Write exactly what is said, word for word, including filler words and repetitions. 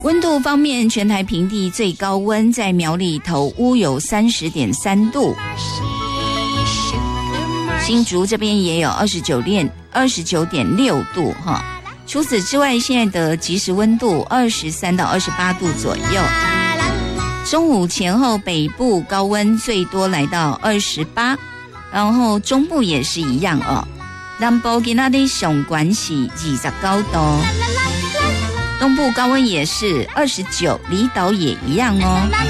温度方面，全台平地最高温在苗栗头屋有 三十点三 度，新竹这边也有二十九点六度哈。除此之外，现在的即时温度二十三到二十八度左右。中午前后北部高温最多来到二十八，然后中部也是一样哦。南部今天的上关是二十九度，东部高温也是二十九，离岛也一样哦。